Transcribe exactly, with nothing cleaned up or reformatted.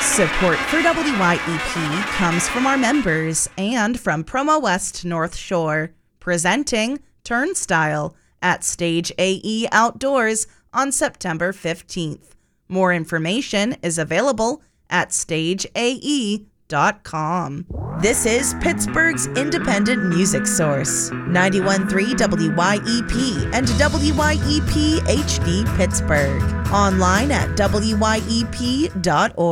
Support for W Y E P comes from our members and from Promo West North Shore, presenting Turnstile at Stage A E Outdoors on September fifteenth. More information is available at stage a e dot com. This is Pittsburgh's independent music source, ninety-one point three W Y E P and W Y E P H D Pittsburgh. Online at W Y E P dot org.